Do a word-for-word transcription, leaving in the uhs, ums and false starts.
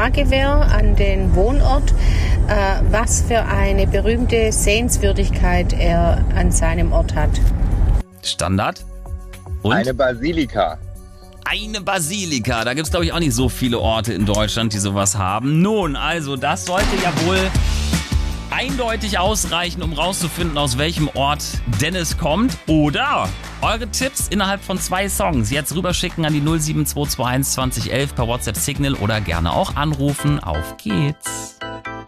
Frage wäre an den Wohnort, äh, was für eine berühmte Sehenswürdigkeit er an seinem Ort hat. Standard? Und? Eine Basilika. Eine Basilika. Da gibt es, glaube ich, auch nicht so viele Orte in Deutschland, die sowas haben. Nun, also, das sollte ja wohl eindeutig ausreichen, um rauszufinden, aus welchem Ort Dennis kommt. Oder eure Tipps innerhalb von zwei Songs jetzt rüberschicken an die null sieben zwei zwei eins zwanzig elf per WhatsApp Signal oder gerne auch anrufen. Auf geht's!